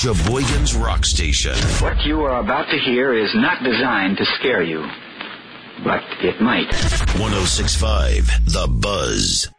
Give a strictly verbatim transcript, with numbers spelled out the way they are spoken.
Sheboygan's Rock Station. What you are about to hear is not designed to scare you, but it might. one oh six point five The Buzz.